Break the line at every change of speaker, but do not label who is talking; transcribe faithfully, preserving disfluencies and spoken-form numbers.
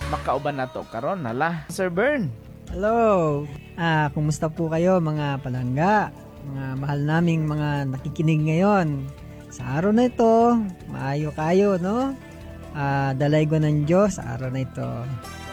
makauban nato karon nala. Sir Bern.
Hello! Ah, kumusta po kayo mga palangga? Mga mahal naming mga nakikinig ngayon. Sa araw na ito, maayo kayo, no? Ah, dalay ko ng Diyos sa araw na ito.